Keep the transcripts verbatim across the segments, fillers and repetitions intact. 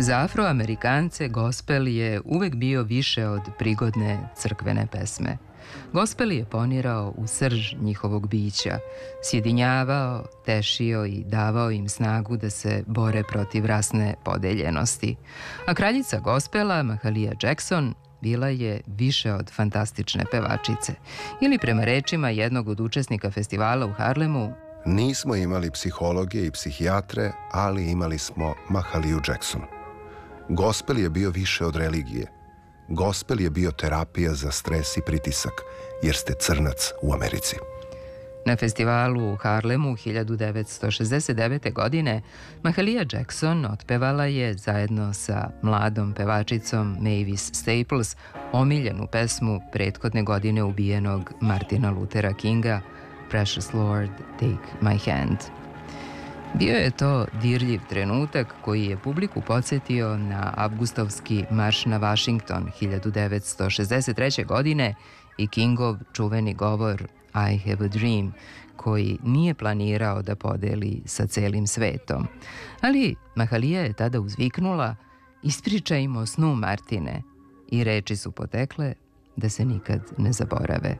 Za Afroamerikance gospel je uvek bio više od prigodne crkvene pesme. Gospel je ponirao u srž njihovog bića, sjedinjavao, tešio i davao im snagu da se bore protiv rasne podeljenosti. A kraljica gospela, Mahalia Jackson, bila je više od fantastične pevačice. Ili prema rečima jednog od učesnika festivala u Harlemu, nismo imali psihologe i psihijatre, ali imali smo Mahaliju Jackson. Gospel je bio više od religije. Gospel je bio terapija za stres i pritisak, jer ste crnac u Americi. Na festivalu u Harlemu hiljadu devetsto šezdeset devete. godine Mahalia Jackson otpevala je zajedno sa mladom pevačicom Mavis Staples omiljenu pesmu prethodne godine ubijenog Martina Luthera Kinga Precious Lord, Take My Hand. Bio je to dirljiv trenutak koji je publiku podsjetio na avgustovski marš na Washington hiljadu devetsto šezdeset treće. godine i Kingov čuveni govor I have a dream, koji nije planirao da podeli sa celim svetom. Ali Mahalija je tada uzviknula: "Ispričajmo snu, Martine", i reči su potekle da se nikad ne zaborave.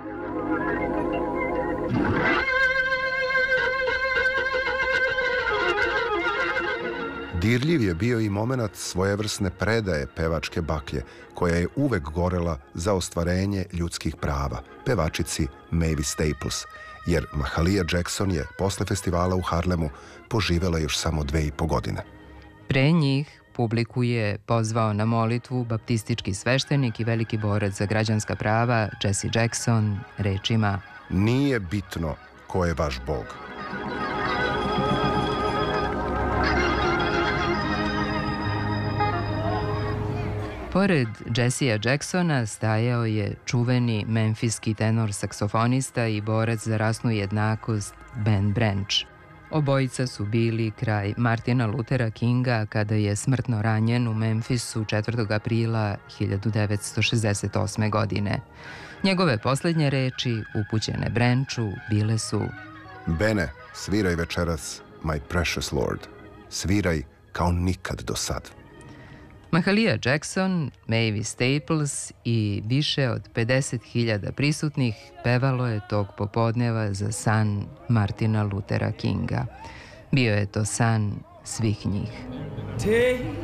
Dirljiv je bio i moment svojevrsne predaje pevačke baklje, koja je uvek gorela za ostvarenje ljudskih prava, pevačici Mavis Staples, jer Mahalia Jackson je posle festivala u Harlemu poživela još samo dve i po godine. Pre njih publiku je pozvao na molitvu baptistički sveštenik i veliki borac za građanska prava Jesse Jackson rečima: "Nije bitno ko je vaš Bog." Pored Jessea Jacksona stajao je čuveni memfiski tenor saksofonista i borac za rasnu jednakost Ben Branch. Obojica su bili kraj Martina Luthera Kinga kada je smrtno ranjen u Memfisu četvrtog aprila hiljadu devetsto šezdeset osme. godine. Njegove poslednje reči, upućene Branchu, bile su: "Bene, sviraj večeras, my precious lord. Sviraj kao nikad do sad." Mahalia Jackson, Mavis Staples i više od pedeset hiljada prisutnih pevalo je tog popodneva za san Martina Luthera Kinga. Bio je to san svih njih.